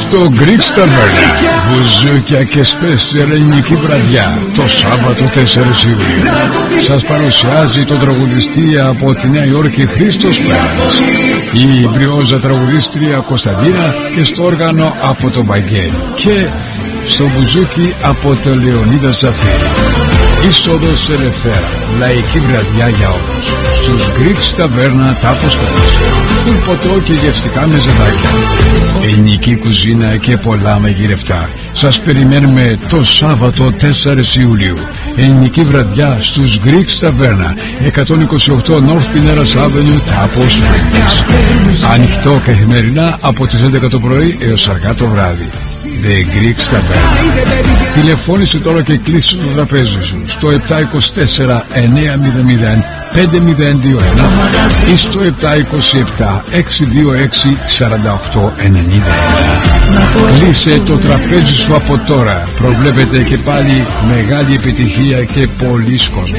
στο Greek Tavern. Μπουζούκια και σπέσια ελληνική βραδιά το Σάββατο 4 Ιουλίου. Σας παρουσιάζει τον τραγουδιστή από τη Νέα Υόρκη Χρήστος Πέρας, η μπριόζα τραγουδίστρια Κωνσταντίνα και στο όργανο από τον Βαγγέλη και στο μπουζούκι από τον Λεωνίδα Ζαφύρη. Είσοδος ελευθέρα, λαϊκή βραδιά για όλους. Στους Greek Tavern τα Αποστόλης. Φουλ ποτό και γευστικά μεζεδάκια, ελληνική κουζίνα και πολλά μαγειρευτά. Σας περιμένουμε το Σάββατο 4 Ιουλίου. Ελληνική βραδιά στους Greek Tavern, 128 North Pinellas Avenue, Tapos Springs. Ανοιχτό καθημερινά από τις 11 το πρωί έως αργά το βράδυ. The Greek Tavern. Τηλεφώνησε τώρα και κλείσει το τραπέζι σου στο 724 900 5021 ή στο 727 626 4891. Κλείσε το τραπέζι σου από τώρα. Προβλέπετε και πάλι μεγάλη επιτυχία και πολλής κόσμος.